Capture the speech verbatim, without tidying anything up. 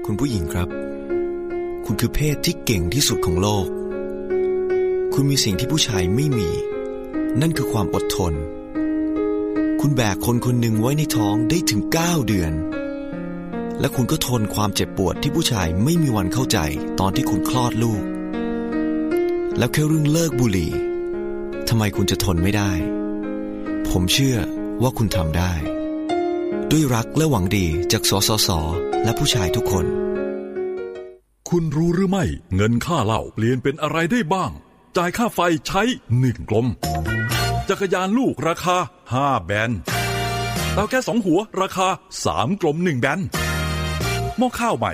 คุณผู้หญิงครับคุณคือเพศที่เก่งที่สุดของโลกคุณมีสิ่งที่ผู้ชายไม่มีนั่นคือความอดทนคุณแบกคนคนหนึ่งไว้ในท้องได้ถึงเก้าเดือนและคุณก็ทนความเจ็บปวดที่ผู้ชายไม่มีวันเข้าใจตอนที่คุณคลอดลูกแล้วแค่เรื่องเลิกบุหรี่ทำไมคุณจะทนไม่ได้ผมเชื่อว่าคุณทำได้ด้วยรักและหวังดีจากสสส.และผู้ชายทุกคนคุณรู้หรือไม่เงินค่าเหล้าเปลี่ยนเป็นอะไรได้บ้างจ่ายค่าไฟใช้หนึ่งกลมจักรยานลูกราคาห้าแบนเตาแก๊สสองหัวราคาสามกลมหนึ่งแบนหม้อข้าวใหม่